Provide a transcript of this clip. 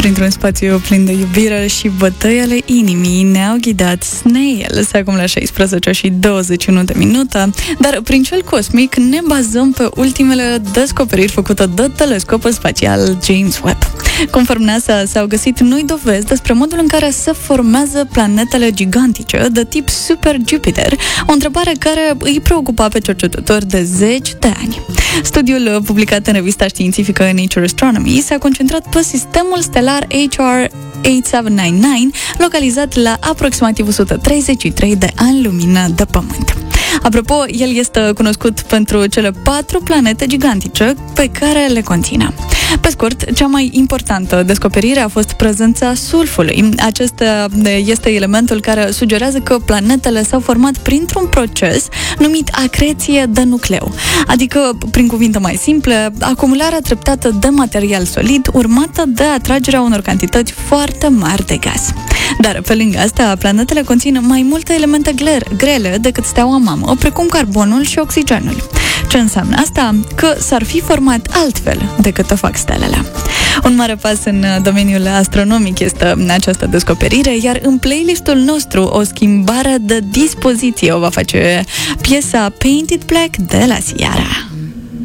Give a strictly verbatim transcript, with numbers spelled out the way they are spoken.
Printr-un spațiu plin de iubire și bătăi ale inimii ne-au ghidat Snails acum la șaisprezece și douăzeci și unu de minute, dar prin cel cosmic ne bazăm pe ultimele descoperiri făcute de telescopul spațial James Webb. Conform NASA, s-au găsit noi dovezi despre modul în care se formează planetele gigantice de tip Super Jupiter, o întrebare care îi preocupa pe cercetători de zeci de ani. Studiul publicat în revista științifică Nature Astronomy s-a concentrat pe sistemul stelar H R opt șapte nouă nouă, localizat la aproximativ o sută treizeci și trei de ani lumină de Pământ. Apropo, el este cunoscut pentru cele patru planete gigantice pe care le conține. Pe scurt, cea mai importantă descoperire a fost prezența sulfului. Acesta este elementul care sugerează că planetele s-au format printr-un proces numit acreție de nucleu, adică, prin cuvinte mai simple, acumularea treptată de material solid urmată de atragerea unor cantități foarte mari de gaz. Dar, pe lângă asta, planetele conțin mai multe elemente grele decât steaua mamă, precum carbonul și oxigenul. Ce înseamnă asta? Că s-ar fi format altfel decât o fac stelele. Un mare pas în domeniul astronomic este această descoperire, iar în playlistul nostru o schimbare de dispoziție o va face piesa Painted Black de la Ciara.